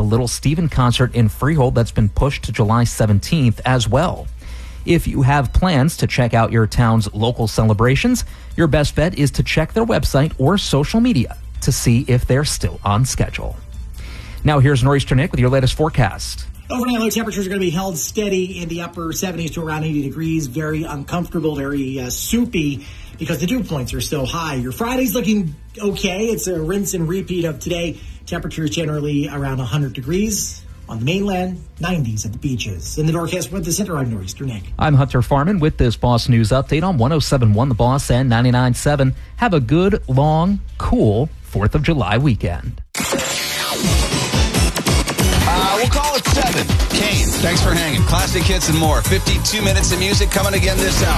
Little Steven concert in Freehold that's been pushed to July 17th as well. If you have plans to check out your town's local celebrations, your best bet is to check their website or social media to see if they're still on schedule. Now here's Nor'easter Nick with your latest forecast. Overnight low temperatures are going to be held steady in the upper 70s to around 80 degrees. Very uncomfortable, very soupy because the dew points are so high. Your Friday's looking okay. It's a rinse and repeat of today. Temperatures generally around 100 degrees. On the mainland, 90s at the beaches. In the Northwest Weather Center, I'm Nor'easter Nick. I'm Hunter Farman with this Boss News Update on 107.1 The Boss and 99.7. Have a good, long, cool 4th of July weekend. We'll call it 7. Kane, thanks for hanging. Classic hits and more. 52 minutes of music coming again this hour.